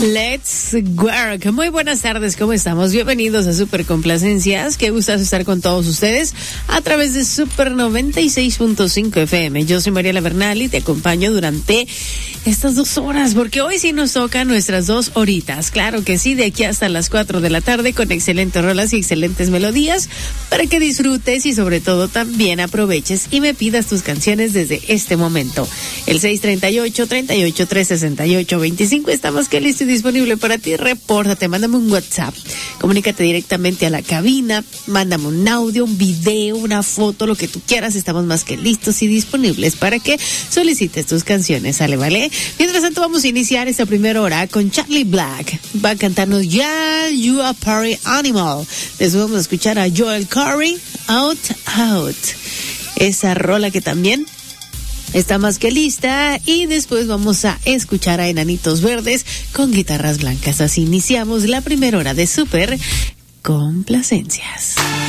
Let's work. Muy buenas tardes, ¿cómo estamos? Bienvenidos a Super Complacencias. Qué gustazo estar con todos ustedes a través de Super 96.5 FM. Yo soy Mariela Bernal y te acompaño durante estas 2 horas, porque hoy sí nos tocan nuestras 2 horitas. Claro que sí, de aquí hasta las 4 de la tarde con excelentes rolas y excelentes melodías para que disfrutes y sobre todo también aproveches y me pidas tus canciones desde este momento. El 638-38-368-25 está más que listo y disponible para ti. Repórtate, mándame un WhatsApp, comunícate directamente a la cabina, mándame un audio, un video, una foto, lo que tú quieras. Estamos más que listos y disponibles para que solicites tus canciones, ¿sale? ¿Vale? Mientras tanto vamos a iniciar esta primera hora con Charlie Black. Va a cantarnos Ya You a Party Animal. Después vamos a escuchar a Joel Corry, Out Out, esa rola que también está más que lista, y después vamos a escuchar a Enanitos Verdes con Guitarras Blancas. Así iniciamos la primera hora de Super Complacencias.